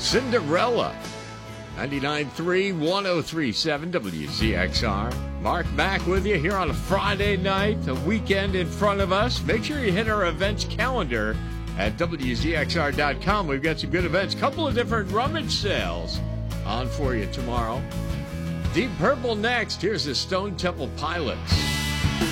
Cinderella. 99.3, 103.7 WZXR. Mark Mack with you here on a Friday night, the weekend in front of us. Make sure you hit our events calendar at WZXR.com. We've got some good events. Couple of different rummage sales on for you tomorrow. Deep Purple next. Here's the Stone Temple Pilots.